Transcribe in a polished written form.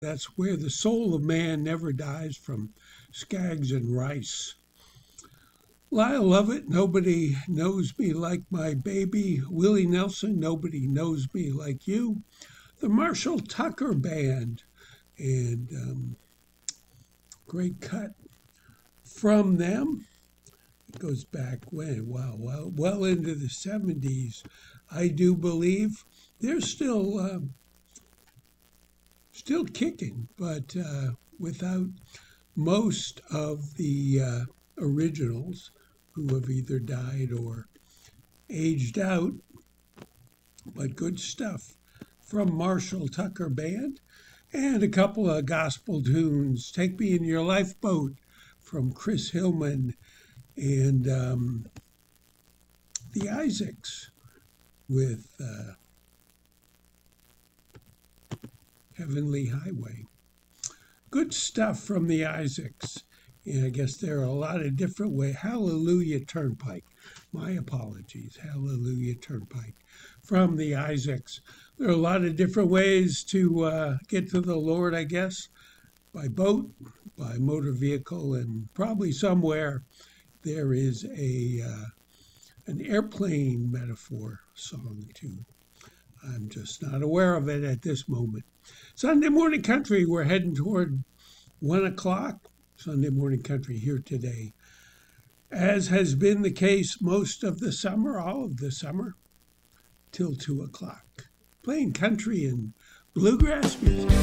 That's where the soul of man never dies, from Skaggs and Rice. Lyle Lovett, Nobody Knows Me Like My Baby. Willie Nelson, Nobody Knows Me Like You. The Marshall Tucker Band, and great cut from them. It goes back when, well into the 70s, I do believe. They're still kicking, but without most of the originals, who have either died or aged out. But good stuff from Marshall Tucker Band, and a couple of gospel tunes. Take Me in Your Lifeboat from Chris Hillman, and the Isaacs with Heavenly Highway. Good stuff from the Isaacs. And I guess there are a lot of different ways. Hallelujah Turnpike. My apologies. Hallelujah Turnpike from the Isaacs. There are a lot of different ways to get to the Lord, I guess. By boat, by motor vehicle, and probably somewhere there is an airplane metaphor song too. I'm just not aware of it at this moment. Sunday Morning Country, we're heading toward 1 o'clock. Sunday Morning Country here today, as has been the case most of the summer, all of the summer, till 2 o'clock. Playing country and bluegrass music.